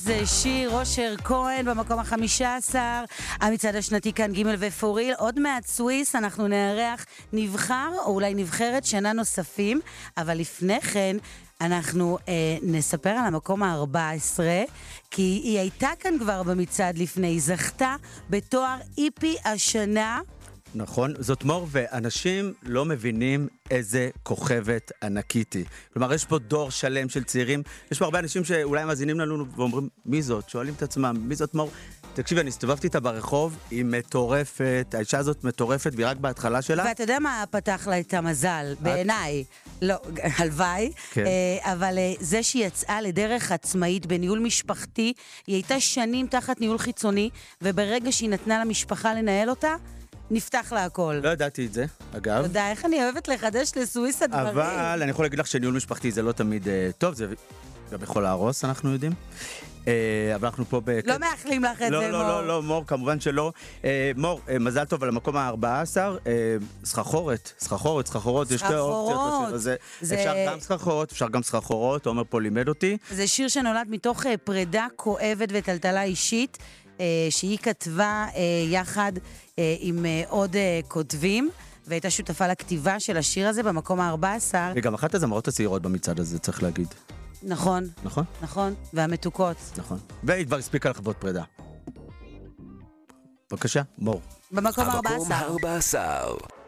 זה שיר אושר כהן במקום ה-15, המצעד השנתי כאן ג' ופוריל. עוד מעט סוויס אנחנו נארח נבחר או אולי נבחרת שנה נוספים, אבל לפני כן אנחנו נספר על המקום ה-14, כי היא הייתה כאן כבר במצעד לפני, היא זכתה בתואר איפי השנה. נכון, זאת מור, ואנשים לא מבינים איזה כוכבת ענקית היא. כלומר, יש פה דור שלם של צעירים, יש פה הרבה אנשים שאולי מאזינים לנו ואומרים, מי זאת? שואלים את עצמם, מי זאת מור? תקשיבי, אני הסתובבתי איתה ברחוב, היא מטורפת, האישה הזאת מטורפת, והיא רק בהתחלה שלה. ואתה יודע מה פתח לה את המזל, בעיניי? לא, הלוואי, כן. אבל זה שהיא יצאה לדרך עצמאית בניהול משפחתי, היא הייתה שנים תחת ניהול חיצוני, וברגע שהיא נתנה למשפחה לנהל אותה, נפתח לה הכל. לא ידעתי את זה, אגב. תודה, איך אני אוהבת לחדש לסוויס הדברים. אבל אני יכול להגיד לך שניהול משפחתי זה לא תמיד טוב, זה גם יכול להרוס, אנחנו יודעים. אבל אנחנו פה לא מאחלים לך את זה, מור. לא, מור, כמובן שלא. מור, מזל טוב על המקום ה-14, סחחורות, יש שתי אופציות. אפשר גם סחחורות, אפשר גם סחחורות, עומר פה לימד אותי. זה שיר שנולד מתוך פרידה כואבת וטלטלה אישית, שהיא כתבה יחד עם עוד כותבים, והייתה שותפה לכתיבה של השיר הזה במקום ה-14. וגם אחת הזמרות הצעירות במצעד הזה, צריך להגיד. נכון. נכון? נכון, והמתוקות. נכון. והיא כבר הספיקה לחוות פרידה. בבקשה, מור. במקום ה-14. המקום ה-14.